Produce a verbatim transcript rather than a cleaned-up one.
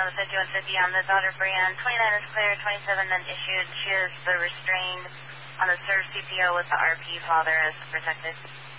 on the fifty-one fifty on the daughter Brienne. twenty-nine is clear, twenty-seven then issued. She is the restrained on the served C P O with the R P father as protected.